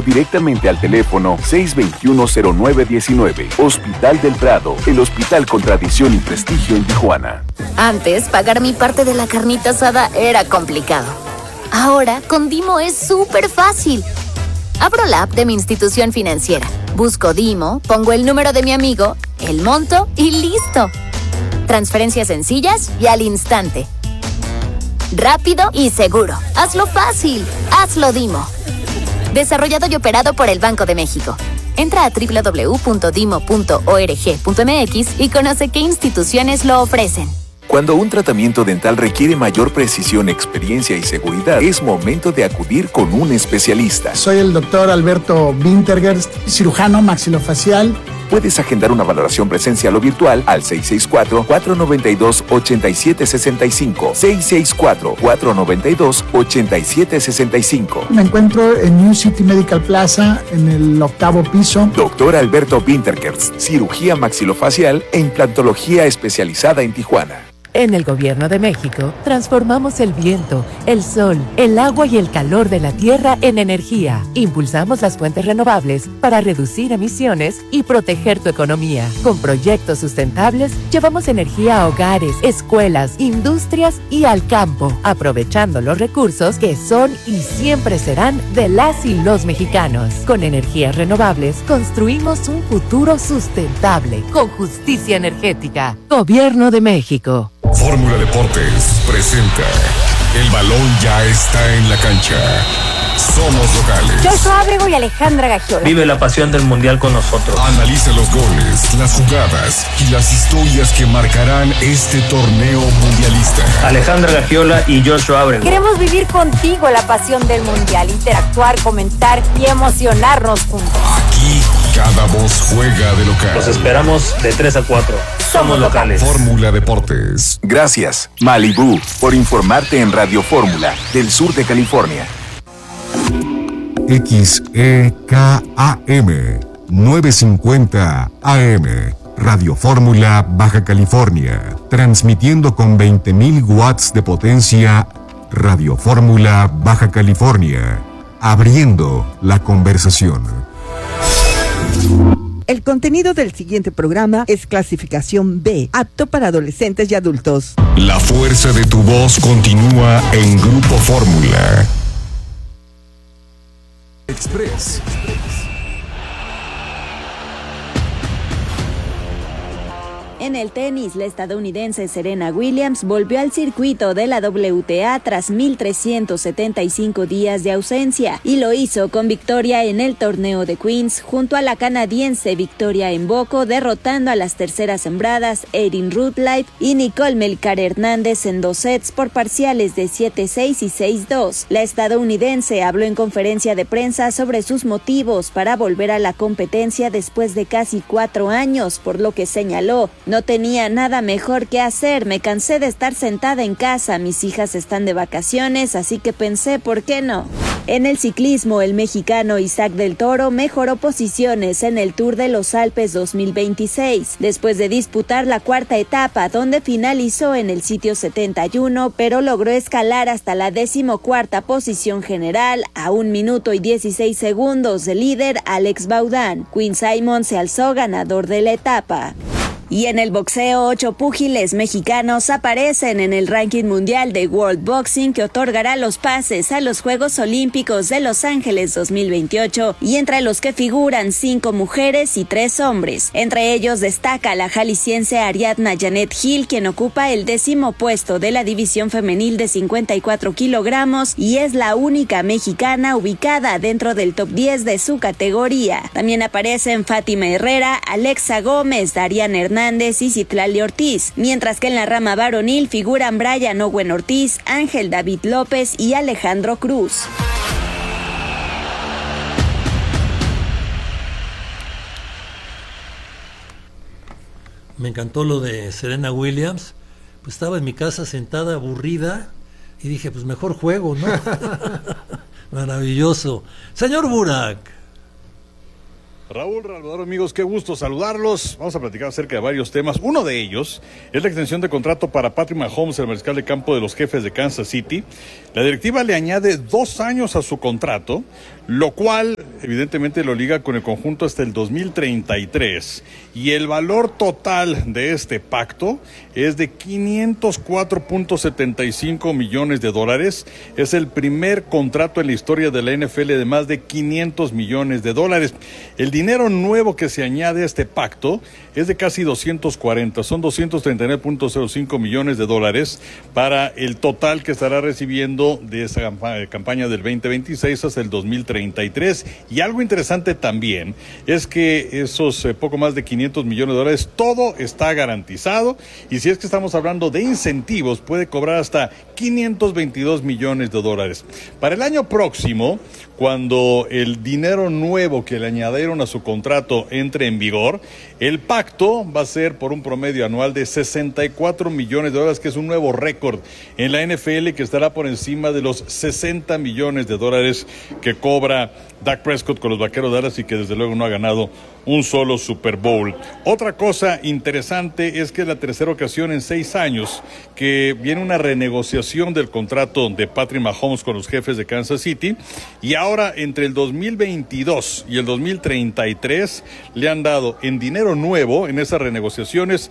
directamente al teléfono 621-0919. Hospital del Prado, el hospital con tradición y prestigio en Tijuana. Antes, pagar mi parte de la carnita asada era complicado. Ahora, con Dimo es súper fácil. Abro la app de mi institución financiera, busco Dimo, pongo el número de mi amigo, el monto y ¡listo! Transferencias sencillas y al instante. Rápido y seguro. Hazlo fácil. Hazlo Dimo. Desarrollado y operado por el Banco de México. Entra a www.dimo.org.mx y conoce qué instituciones lo ofrecen. Cuando un tratamiento dental requiere mayor precisión, experiencia y seguridad, es momento de acudir con un especialista. Soy el doctor Alberto Wintergerst, cirujano maxilofacial. Puedes agendar una valoración presencial o virtual al 664-492-8765. 664-492-8765. Me encuentro en New City Medical Plaza, en el 8º piso. Doctor Alberto Wintergerst, cirugía maxilofacial e implantología especializada en Tijuana. En el Gobierno de México, transformamos el viento, el sol, el agua y el calor de la tierra en energía. Impulsamos las fuentes renovables para reducir emisiones y proteger tu economía. Con proyectos sustentables, llevamos energía a hogares, escuelas, industrias y al campo, aprovechando los recursos que son y siempre serán de las y los mexicanos. Con energías renovables, construimos un futuro sustentable, con justicia energética. Gobierno de México. Fórmula Deportes presenta El balón ya está en la cancha. Somos locales. Joshua Ábrego y Alejandra Gagiola. Vive la pasión del mundial con nosotros. Analiza los goles, las jugadas y las historias que marcarán este torneo mundialista. Alejandra Gagiola y Joshua Ábrego. Queremos vivir contigo la pasión del mundial, interactuar, comentar y emocionarnos juntos. Aquí cada voz juega de local. Los esperamos de 3 a 4. Somos locales. Fórmula Deportes. Gracias, Malibú, por informarte en Radio Fórmula del sur de California. XEKAM 950 AM Radio Fórmula Baja California, transmitiendo con 20.000 watts de potencia. Radio Fórmula Baja California, abriendo la conversación. El contenido del siguiente programa es clasificación B, apto para adolescentes y adultos. La fuerza de tu voz continúa en Grupo Fórmula. Express. En el tenis, la estadounidense Serena Williams volvió al circuito de la WTA tras 1,375 días de ausencia y lo hizo con victoria en el torneo de Queens junto a la canadiense Victoria Mboko, derrotando a las terceras sembradas Erin Rutlife y Nicole Melcar Hernández en 2 sets por parciales de 7-6 y 6-2. La estadounidense habló en conferencia de prensa sobre sus motivos para volver a la competencia después de casi 4 años, por lo que señaló: "No tenía nada mejor que hacer, me cansé de estar sentada en casa, mis hijas están de vacaciones, así que pensé, ¿por qué no?". En el ciclismo, el mexicano Isaac del Toro mejoró posiciones en el Tour de los Alpes 2026, después de disputar la 4ª etapa, donde finalizó en el sitio 71, pero logró escalar hasta la 14ª posición general, a 1 minuto y 16 segundos del líder Alex Baudán. Quinn Simon se alzó ganador de la etapa. Y en el boxeo, 8 púgiles mexicanos aparecen en el ranking mundial de World Boxing, que otorgará los pases a los Juegos Olímpicos de Los Ángeles 2028, y entre los que figuran 5 mujeres y 3 hombres. Entre ellos destaca la jalisciense Ariadna Janet Gil, quien ocupa el 10º puesto de la división femenil de 54 kilogramos y es la única mexicana ubicada dentro del top 10 de su categoría. También aparecen Fátima Herrera, Alexa Gómez, Dariana Hernández y Citlali Ortiz, mientras que en la rama varonil figuran Brian Owen Ortiz, Ángel David López y Alejandro Cruz. Me encantó lo de Serena Williams, pues estaba en mi casa sentada aburrida y dije, pues mejor juego, ¿no? Maravilloso. Señor Burak. Raúl, Salvador, amigos, qué gusto saludarlos. Vamos a platicar acerca de varios temas. Uno de ellos es la extensión de contrato para Patrick Mahomes, el mariscal de campo de los Jefes de Kansas City. La directiva le añade 2 años a su contrato, lo cual evidentemente lo liga con el conjunto hasta el 2033 y el valor total de este pacto es de 504.75 millones de dólares. Es el primer contrato en la historia de la NFL de más de 500 millones de dólares. El dinero nuevo que se añade a este pacto es de casi 240, son 239.05 millones de dólares para el total que estará recibiendo de esa campaña del 2026 hasta el 2033. Y algo interesante también es que esos poco más de 500 millones de dólares, todo está garantizado, y si es que estamos hablando de incentivos, puede cobrar hasta 522 millones de dólares. Para el año próximo, cuando el dinero nuevo que le añadieron a su contrato entre en vigor, el pacto va a ser por un promedio anual de 64 millones de dólares, que es un nuevo récord en la NFL, que estará por encima de los 60 millones de dólares que cobra Dak Prescott con los Vaqueros de Dallas y que desde luego no ha ganado un solo Super Bowl. Otra cosa interesante es que es la tercera ocasión en 6 años que viene una renegociación del contrato de Patrick Mahomes con los Jefes de Kansas City, y ahora entre el 2022 y el 2033 le han dado en dinero nuevo en esas renegociaciones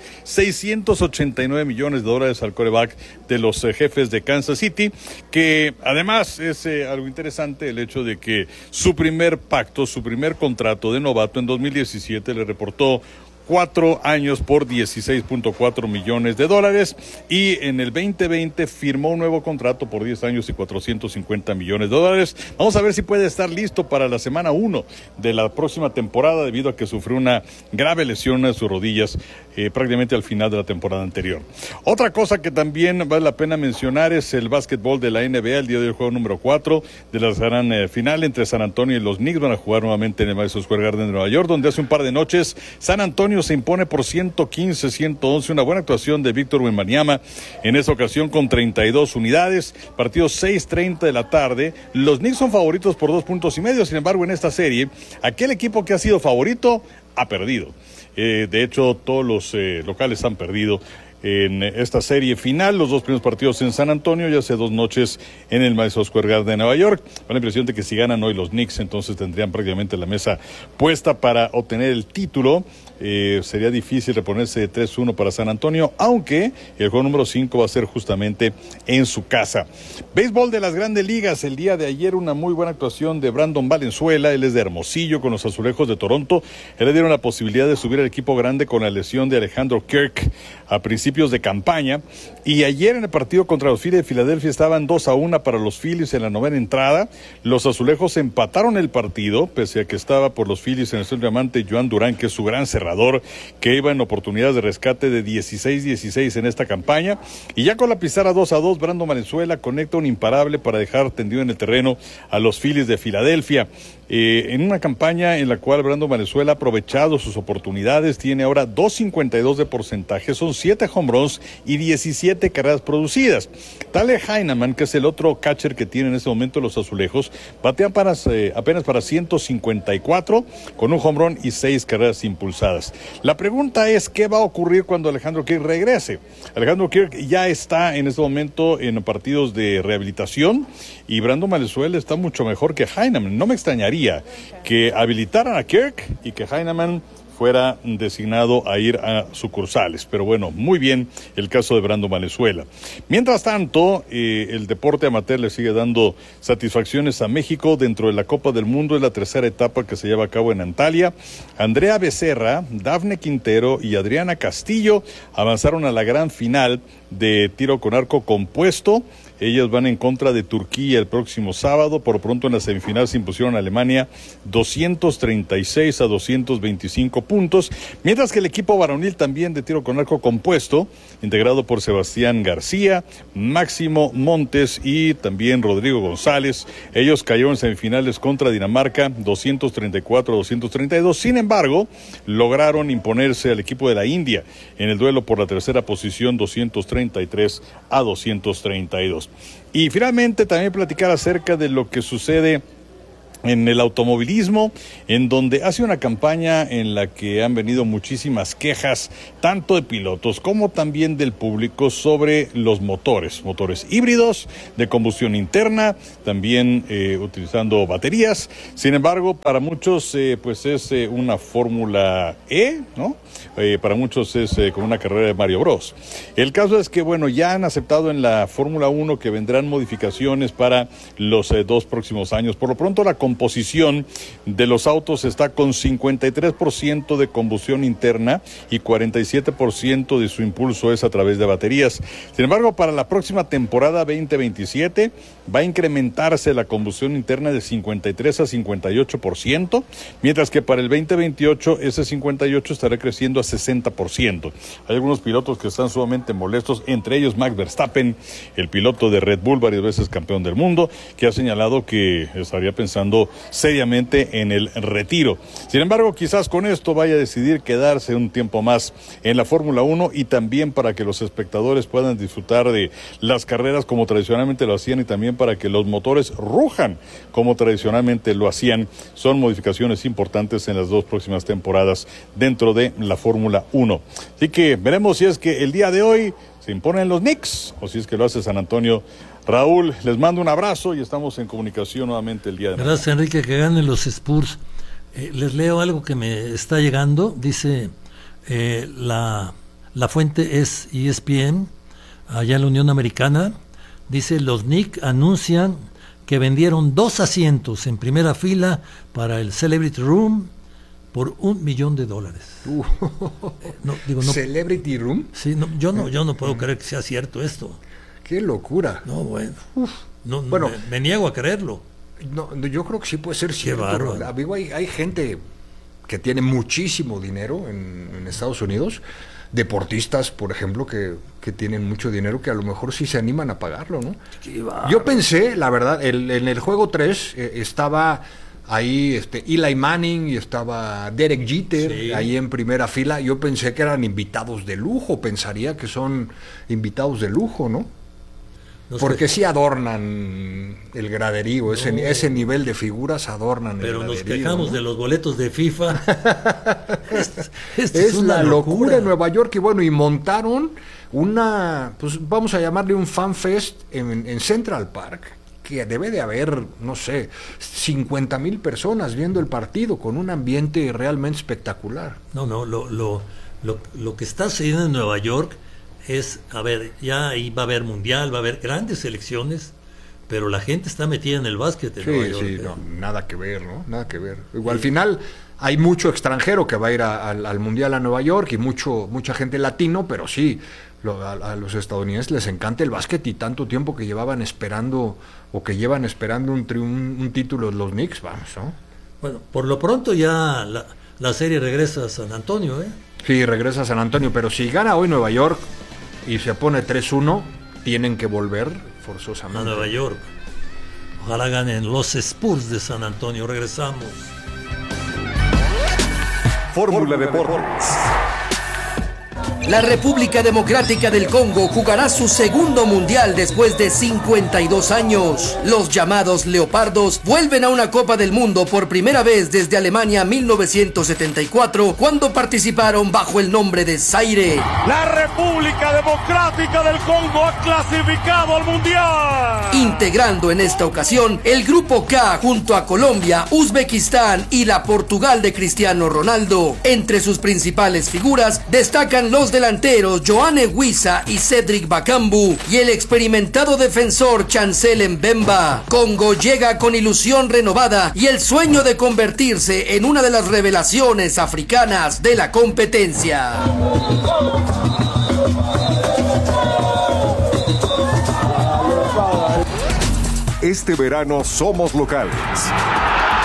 689 millones de dólares al quarterback de los Jefes de Kansas City, que además es algo interesante el hecho de que su primer pacto, su primer contrato de novato en 2017 le reportó 4 años por 16.4 millones de dólares, y en el 2020 firmó un nuevo contrato por 10 años y 450 millones de dólares. Vamos a ver si puede estar listo para la semana 1 de la próxima temporada, debido a que sufrió una grave lesión en sus rodillas prácticamente al final de la temporada anterior. Otra cosa que también vale la pena mencionar es el básquetbol de la NBA. El día de hoy, juego número 4 de la gran final entre San Antonio y los Knicks. Van a jugar nuevamente en el Madison Square Garden de Nueva York, donde hace un par de noches San Antonio se impone por 115-111, una buena actuación de Víctor Wembanyama, en esa ocasión con 32 unidades, partido 6:30 de la tarde. Los Knicks son favoritos por 2.5 puntos, sin embargo en esta serie, aquel equipo que ha sido favorito ha perdido. De hecho, todos los locales han perdido en esta serie final. Los 2 primeros partidos en San Antonio y hace 2 noches en el Madison Square Garden de Nueva York. Con la impresión de que si ganan hoy los Knicks, entonces tendrían prácticamente la mesa puesta para obtener el título. Sería difícil reponerse de 3-1 para San Antonio, aunque el juego número 5 va a ser justamente en su casa. Béisbol de las Grandes Ligas. El día de ayer una muy buena actuación de Brandon Valenzuela. Él es de Hermosillo con los Azulejos de Toronto. Él le dieron la posibilidad de subir al equipo grande con la lesión de Alejandro Kirk a principios de campaña, y ayer en el partido contra los Phillies de Filadelfia estaban 2-1 para los Phillies en la 9ª entrada. Los Azulejos empataron el partido, pese a que estaba por los Phillies en el centro diamante Joan Durán, que es su gran cerrador, que iba en oportunidades de rescate de 16-16 en esta campaña, y ya con la pizarra 2-2, Brandon Valenzuela conecta un imparable para dejar tendido en el terreno a los Phillies de Filadelfia. En una campaña en la cual Brandon Valenzuela ha aprovechado sus oportunidades, tiene ahora 2.52 de porcentaje, son 7 home runs y 17 carreras producidas. Tyler Heineman, que es el otro catcher que tiene en este momento los Azulejos, batea apenas para 154 con un home run y 6 carreras impulsadas. La pregunta es, ¿qué va a ocurrir cuando Alejandro Kirk regrese? Alejandro Kirk ya está en este momento en partidos de rehabilitación, y Brandon Valenzuela está mucho mejor que Heineman. No me extrañaría que habilitaran a Kirk y que Heineman fuera designado a ir a sucursales. Pero bueno, muy bien el caso de Brandon Valenzuela. Mientras tanto, el deporte amateur le sigue dando satisfacciones a México dentro de la Copa del Mundo. Es la tercera etapa que se lleva a cabo en Antalya. Andrea Becerra, Dafne Quintero y Adriana Castillo avanzaron a la gran final de tiro con arco compuesto. Ellas van en contra de Turquía el próximo sábado. Por pronto en la semifinal se impusieron a Alemania 236-225 puntos, mientras que el equipo varonil también de tiro con arco compuesto, integrado por Sebastián García, Máximo Montes y también Rodrigo González, ellos cayeron en semifinales contra Dinamarca 234-232. Sin embargo, lograron imponerse al equipo de la India en el duelo por la tercera posición 233-232. Y finalmente también platicar acerca de lo que sucede en el automovilismo, en donde hace una campaña en la que han venido muchísimas quejas, tanto de pilotos como también del público, sobre los motores híbridos de combustión interna, también utilizando baterías. Sin embargo, para muchos pues es una Fórmula E, ¿no? Para muchos es como una carrera de Mario Bros. El caso es que, bueno, ya han aceptado en la Fórmula 1 que vendrán modificaciones para los 2 próximos años. Por lo pronto, la composición de los autos está con 53% de combustión interna y 47% de su impulso es a través de baterías. Sin embargo, para la próxima temporada 2027 va a incrementarse la combustión interna de 53 a 58%, mientras que para el 2028 ese 58 estará creciendo a 60%. Hay algunos pilotos que están sumamente molestos, entre ellos Max Verstappen, el piloto de Red Bull, varias veces campeón del mundo, que ha señalado que estaría pensando seriamente en el retiro. Sin embargo, quizás con esto vaya a decidir quedarse un tiempo más en la Fórmula 1 y también para que los espectadores puedan disfrutar de las carreras como tradicionalmente lo hacían y también para que los motores rujan como tradicionalmente lo hacían. Son modificaciones importantes en las 2 próximas temporadas dentro de la Fórmula 1. Así que veremos si es que el día de hoy se imponen los Knicks o si es que lo hace San Antonio. Raúl, les mando un abrazo y estamos en comunicación nuevamente el día de mañana. Gracias, Enrique, que ganen los Spurs. Les leo algo que me está llegando. Dice, la fuente es ESPN, allá en la Unión Americana. Dice, los Knicks anuncian que vendieron 2 asientos en primera fila para el Celebrity Room por $1 millón. No, ¿Celebrity Room? Sí, no, yo no puedo creer que sea cierto esto. ¡Qué locura! No, bueno. Bueno, me niego a creerlo. No, yo creo que sí puede ser cierto. Qué bárbaro. Amigo, hay gente que tiene muchísimo dinero en Estados Unidos, deportistas, por ejemplo, que tienen mucho dinero, que a lo mejor sí se animan a pagarlo, ¿no? Yo pensé, la verdad, en el juego 3 estaba ahí Eli Manning y estaba Derek Jeter, sí, ahí en primera fila. Yo pensé que eran invitados de lujo, pensaría que son invitados de lujo, ¿no? Porque sí adornan el graderío, ese nivel de figuras adornan el graderío. Pero nos quejamos, ¿no?, de los boletos de FIFA. Es la locura en Nueva York. Y bueno, y montaron pues vamos a llamarle un fan fest en Central Park, que debe de haber, no sé, 50,000 personas viendo el partido con un ambiente realmente espectacular. No, lo que está sucediendo en Nueva York es, a ver, ya ahí va a haber mundial, va a haber grandes selecciones, pero la gente está metida en el básquet en Nueva York. Sí, no, nada que ver, ¿no? Nada que ver. Igual, al final hay mucho extranjero que va a ir al mundial a Nueva York y mucha gente latino, pero sí, a los estadounidenses les encanta el básquet y tanto tiempo que llevaban esperando o que llevan esperando un título de los Knicks, vamos, ¿no? Bueno, por lo pronto ya la serie regresa a San Antonio, ¿eh? Sí, regresa a San Antonio, pero si gana hoy Nueva York y se pone 3-1, tienen que volver forzosamente a Nueva York. Ojalá ganen los Spurs de San Antonio. Regresamos. Fórmula Deportes. La República Democrática del Congo jugará su segundo mundial después de 52 años. Los llamados Leopardos vuelven a una Copa del Mundo por primera vez desde Alemania 1974, cuando participaron bajo el nombre de Zaire. La República Democrática del Congo ha clasificado al mundial. Integrando en esta ocasión el Grupo K junto a Colombia, Uzbekistán y la Portugal de Cristiano Ronaldo. Entre sus principales figuras destacan los delanteros Joanne Wissa y Cedric Bakambu y el experimentado defensor Chancel Mbemba. Congo llega con ilusión renovada y el sueño de convertirse en una de las revelaciones africanas de la competencia. Este verano somos locales.